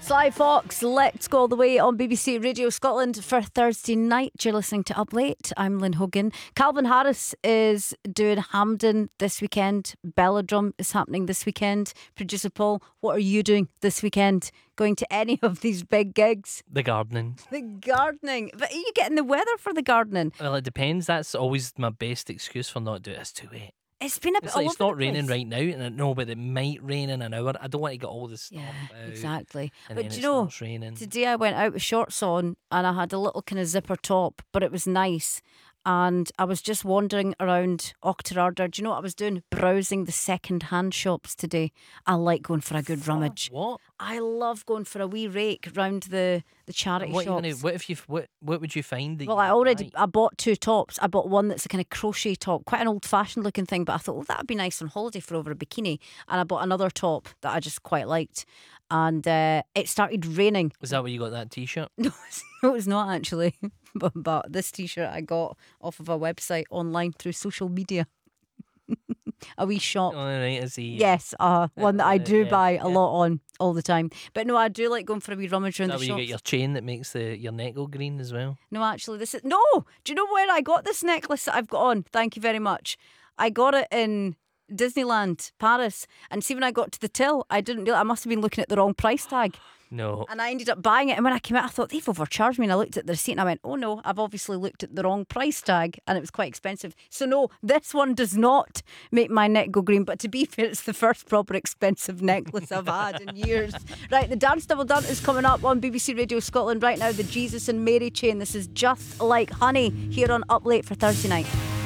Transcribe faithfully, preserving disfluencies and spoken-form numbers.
Sly Fox, Let's Go All The Way on B B C Radio Scotland for Thursday night. You're listening to Up Late. I'm Lynn Hogan. Calvin Harris is doing Hampden this weekend. Belladrum is happening this weekend. Producer Paul, what are you doing this weekend? Going to any of these big gigs? The gardening. The gardening. But are you getting the weather for the gardening? Well, it depends. That's always my best excuse for not doing it. It's too wet. It's been a bit It's all like it's over not the raining place. right now, and I know, but it might rain in an hour. I don't want to get all this stuff Yeah, out, exactly. And But then do it you know, starts raining. today I went out with shorts on and I had a little kind of zipper top, but it was nice. And I was just wandering around Auchterarder. Do you know what I was doing? Browsing the second-hand shops today. I like going for a good rummage. What? I love going for a wee rake round the, the charity What, you shops. gonna, what if you? What What would you find? That Well, you I already like? I bought two tops. I bought one that's a kind of crochet top, quite an old-fashioned looking thing. But I thought, well, that would be nice on holiday for over a bikini. And I bought another top that I just quite liked. And uh, it started raining. Is that where you got that T-shirt? No, it's, no, it's not actually. But, but this T-shirt I got off of a website online through social media. A wee shop. All right, I see. Yes, uh, one that I Uh, do yeah, buy a yeah. lot on all the time. But no, I do like going for a wee rummage around Is that the where you shops. get your chain that makes the your neck go green as well? No, actually, this is no. Do you know where I got this necklace that I've got on? Thank you very much. I got it in Disneyland, Paris, and see when I got to the till, I didn't realize I must have been looking at the wrong price tag, No. and I ended up buying it. And when I came out, I thought they've overcharged me. And I looked at the receipt and I went, "Oh no, I've obviously looked at the wrong price tag, and it was quite expensive." So no, this one does not make my neck go green. But to be fair, it's the first proper expensive necklace I've had in years. Right, the Dance Double Done is coming up on B B C Radio Scotland right now. The Jesus and Mary chain. This is Just Like Honey here on Up Late for Thursday night.